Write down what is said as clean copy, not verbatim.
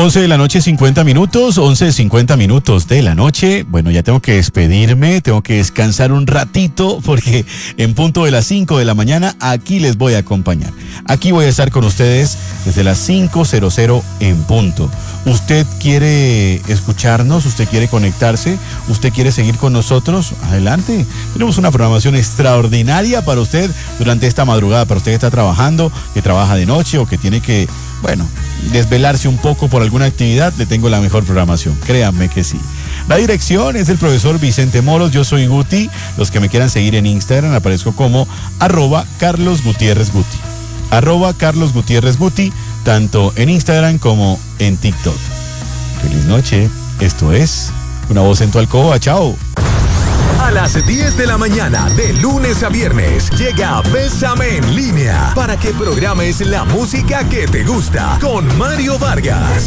11 de la noche, 50 minutos, 11:50 de la noche. Bueno, ya tengo que despedirme, tengo que descansar un ratito porque en punto de las 5 de la mañana aquí les voy a acompañar. Aquí voy a estar con ustedes desde las 5:00 en punto. ¿Usted quiere escucharnos? ¿Usted quiere conectarse? ¿Usted quiere seguir con nosotros? Adelante. Tenemos una programación extraordinaria para usted durante esta madrugada, para usted que está trabajando, que trabaja de noche o que tiene que, bueno, desvelarse un poco por alguna actividad. Le tengo la mejor programación, créanme que sí. La dirección es del profesor Vicente Moros, yo soy Guti. Los que me quieran seguir en Instagram aparezco como @CarlosGutierrezGuti. @CarlosGutierrezGuti, tanto en Instagram como en TikTok. Feliz noche, esto es Una Voz en tu Alcoba, chao. A las 10 de la mañana, de lunes a viernes, llega Bésame en Línea para que programes la música que te gusta con Mario Vargas.